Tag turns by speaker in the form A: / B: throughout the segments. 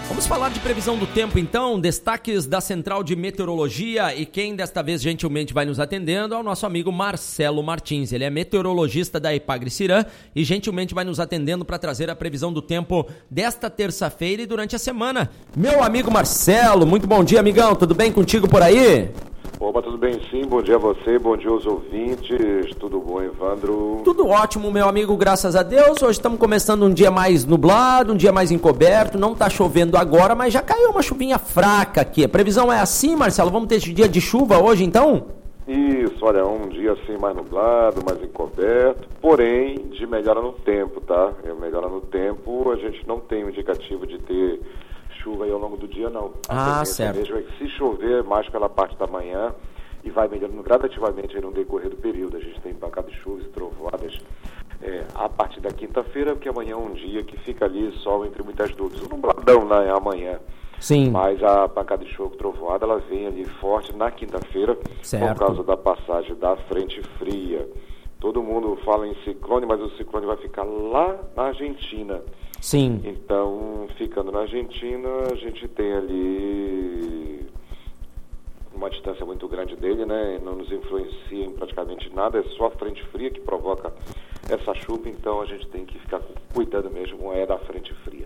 A: Vamos falar de previsão do tempo então, destaques da Central de Meteorologia, e quem desta vez gentilmente vai nos atendendo é o nosso amigo Marcelo Martins. Ele é meteorologista da Epagre-Cirã e gentilmente vai nos atendendo para trazer a previsão do tempo desta terça-feira e durante a semana. Meu amigo Marcelo, muito bom dia, amigão, tudo bem contigo por aí?
B: Opa, tudo bem sim, bom dia a você, bom dia aos ouvintes, tudo bom, Evandro?
A: Tudo ótimo, meu amigo, graças a Deus. Hoje estamos começando um dia mais nublado, um dia mais encoberto, não está chovendo agora, mas já caiu uma chuvinha fraca aqui. A previsão é assim, Marcelo, vamos ter esse dia de chuva hoje então?
B: Isso, olha, um dia assim mais nublado, mais encoberto, porém de melhora no tempo, tá? Melhora no tempo, a gente não tem um indicativo de ter chuva aí ao longo do dia, não.
A: Ah, certo.
B: Mesmo é que se chover mais pela parte da manhã e vai melhorando gradativamente aí no decorrer do período. A gente tem pancada de chuvas e trovoadas a partir da quinta-feira, porque amanhã é um dia que fica ali sol entre muitas dúvidas. Um nubladão, né, amanhã.
A: Sim.
B: Mas a pancada de chuva trovoada, ela vem ali forte na quinta-feira, por causa da passagem da frente fria. Todo mundo fala em ciclone, mas o ciclone vai ficar lá na Argentina.
A: Sim.
B: Então, ficando na Argentina, a gente tem ali uma distância muito grande dele, né? Não nos influencia em praticamente nada, é só a frente fria que provoca essa chuva, então a gente tem que ficar cuidando mesmo da frente fria.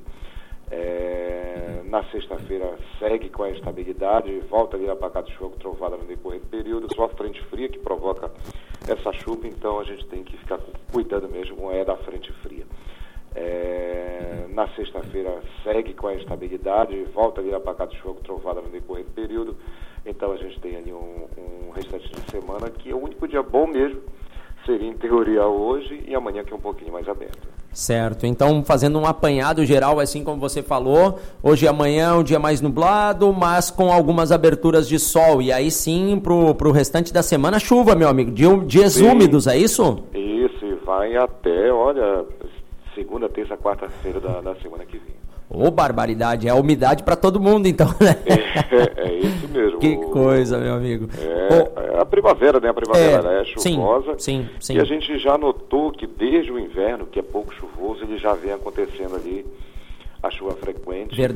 B: Na sexta-feira segue com a estabilidade, volta ali a pancada de chuva trovada no decorrer do período, só a frente fria que provoca essa chuva, então a gente tem que ficar cuidando mesmo da frente fria. Na sexta-feira segue com a estabilidade, volta ali a pancada de chuva trovada no decorrer do período, então a gente tem ali um restante de semana que o único dia bom mesmo seria em teoria hoje e amanhã que é um pouquinho mais aberto. Certo,
A: então fazendo um apanhado geral, assim como você falou, hoje e amanhã é um dia mais nublado, mas com algumas aberturas de sol, e aí sim pro restante da semana chuva, meu amigo, dias úmidos, é isso?
B: Isso, e vai até, olha, segunda, terça, quarta-feira da semana que vem.
A: Ô, barbaridade, é a umidade para todo mundo, então, né?
B: É isso mesmo.
A: Que coisa, meu amigo.
B: É a primavera, né? A primavera é chuvosa.
A: Sim.
B: E a gente já notou que desde o inverno, que é pouco chuvoso, ele já vem acontecendo ali a chuva frequente.
A: Verdade.